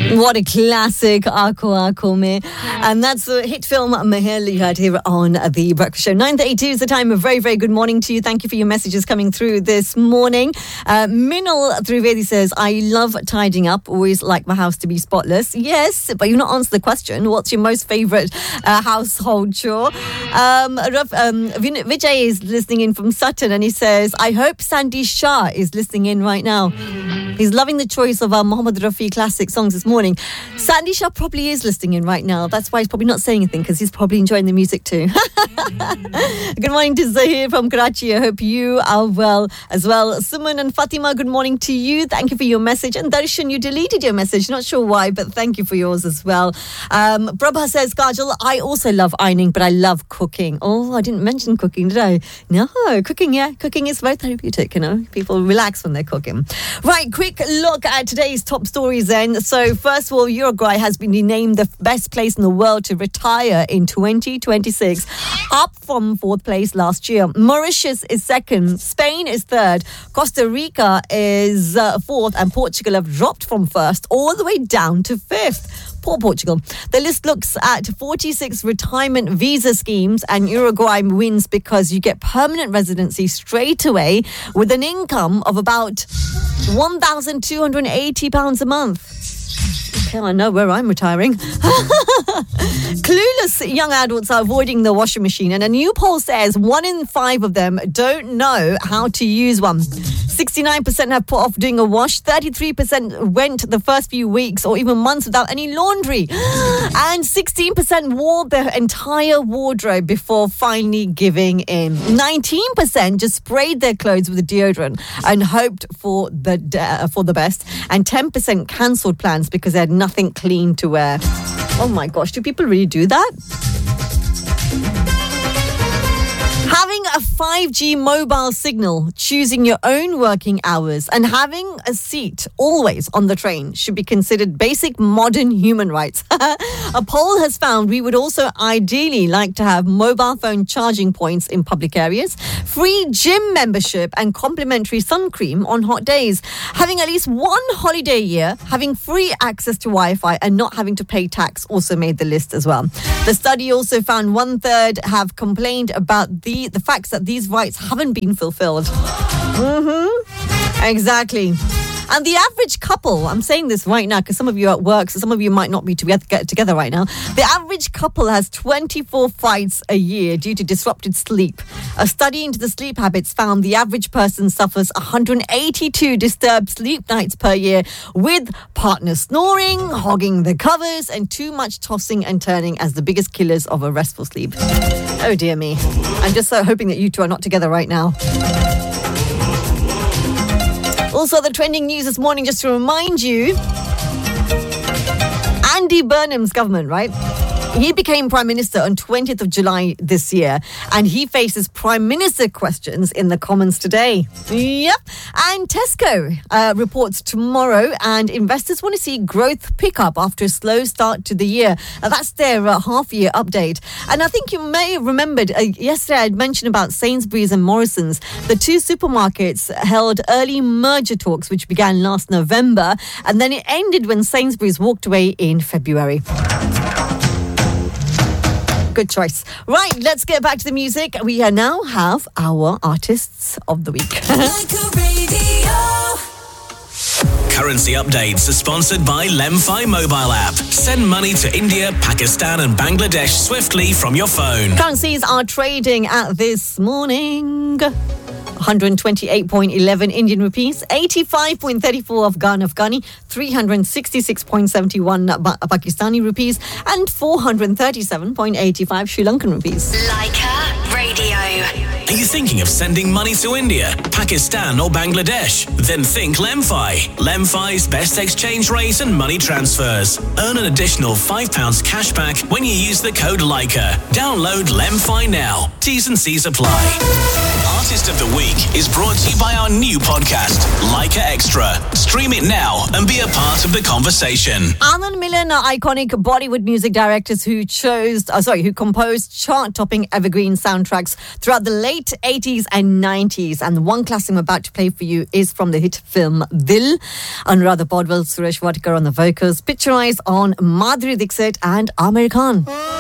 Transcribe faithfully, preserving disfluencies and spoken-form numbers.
What a classic, Aako Aako Me. And that's the hit film Mahal you heard here on The Breakfast Show. nine thirty-two is the time. A very, very good morning to you. Thank you for your messages coming through this morning. Uh, Minal Trivedi says, I love tidying up, always like my house to be spotless. Yes, but you've not answered the question. What's your most favourite uh, household chore? Um, um, Vijay is listening in from Sutton and he says, I hope Sandy Shah is listening in right now. He's loving the choice of our Mohammed Rafi classic songs this morning. Sandy Shah probably is listening in right now. That's why he's probably not saying anything, because he's probably enjoying the music too. Good morning to Zahir from Karachi. I hope you are well as well. Suman and Fatima, good morning to you. Thank you for your message. And Darshan, you deleted your message. Not sure why, but thank you for yours as well. Um, Prabha says, Kajal, I also love ironing, but I love cooking. Oh, I didn't mention cooking, did I? No, cooking, yeah. Cooking is very therapeutic, you know. People relax when they're cooking. Right, quick look at today's top stories then. So first of all, Uruguay has been named the best place in the world to retire in twenty twenty-six, up from fourth place last year. Mauritius is second, Spain is third, Costa Rica is uh, fourth, and Portugal have dropped from first all the way down to fifth. Poor Portugal. The list looks at forty-six retirement visa schemes, and Uruguay wins because you get permanent residency straight away with an income of about one thousand two hundred eighty pounds a month. Okay, I know where I'm retiring. Clueless young adults are avoiding the washing machine, and a new poll says one in five of them don't know how to use one. sixty-nine percent have put off doing a wash, thirty-three percent went the first few weeks or even months without any laundry, and sixteen percent wore their entire wardrobe before finally giving in. nineteen percent just sprayed their clothes with deodorant and hoped for the uh, for the best, and ten percent cancelled plans because they had nothing clean to wear. Oh my gosh, do people really do that? Having a five G mobile signal, choosing your own working hours, and having a seat always on the train should be considered basic modern human rights. A poll has found we would also ideally like to have mobile phone charging points in public areas, free gym membership, and complimentary sun cream on hot days. Having at least one holiday a year, having free access to Wi-Fi, and not having to pay tax also made the list as well. The study also found one third have complained about the the facts that these rights haven't been fulfilled. Mm-hmm. Exactly. And the average couple, I'm saying this right now because some of you are at work, so some of you might not be together, get together right now. The average couple has twenty-four fights a year due to disrupted sleep. A study into the sleep habits found the average person suffers one hundred eighty-two disturbed sleep nights per year, with partner snoring, hogging the covers, and too much tossing and turning as the biggest killers of a restful sleep. Oh dear me. I'm just so hoping that you two are not together right now. Also, the trending news this morning, just to remind you, Andy Burnham's government, right? He became Prime Minister on twentieth of July this year, and he faces Prime Minister questions in the Commons today. Yep. And Tesco uh, reports tomorrow, and investors want to see growth pick up after a slow start to the year. Uh, that's their uh, half-year update. And I think you may have remembered, uh, yesterday I had mentioned about Sainsbury's and Morrison's. The two supermarkets held early merger talks, which began last November, and then it ended when Sainsbury's walked away in February. Good choice. Right, let's get back to the music. We now have our Artists of the Week. Currency updates are sponsored by Lemfi mobile app. Send money to India, Pakistan and Bangladesh swiftly from your phone. Currencies are trading at this morning. one hundred twenty-eight point one one Indian rupees, eighty-five point three four Afghan Afghani, three hundred sixty-six point seven one Pakistani rupees, and four hundred thirty-seven point eight five Sri Lankan rupees. Leica Radio. Are you thinking of sending money to India, Pakistan or Bangladesh? Then think Lemfi. Lemfi's best exchange rate and money transfers. Earn an additional five pounds cash back when you use the code Leica. Download Lemfi now. T's and C's apply. Artist of the Week is brought to you by our new podcast, Leica Extra. Stream it now and be a part of the conversation. Anand Milan are iconic Bollywood music directors who chose, uh, sorry, who composed chart-topping evergreen soundtracks throughout the late late eighties and nineties. And the one classic I'm about to play for you is from the hit film Dil. Anuradha Paudwal, Suresh Vatikar on the vocals, Picture Eyes on Madhuri Dixit and Amir Khan.